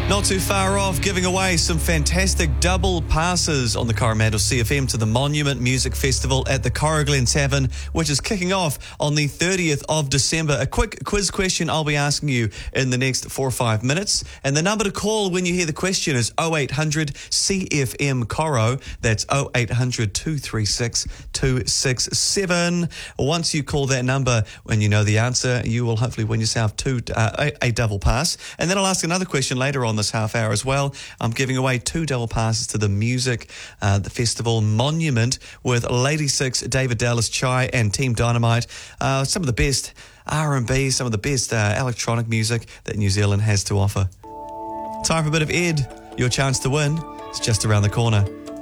Not too far off, giving away some fantastic double passes on the Coromandel CFM to the Monument Music Festival at the Corriglen Tavern, which is kicking off on the 30th of December. A quick quiz question I'll be asking you in the next 4 or 5 minutes. And the number to call when you hear the question is 0800 CFM Coro. That's 0800 236 267. Once you call that number and you know the answer, you will hopefully win yourself a double pass. And then I'll ask another question later on this half hour as well. I'm giving away 2 double passes to the the festival Monument with Lady Six, David Dallas Chai and Team Dynamite. Some of the best R&B, some of the best electronic music that New Zealand has to offer. Time for a bit of Ed. Your chance to win is just around the corner.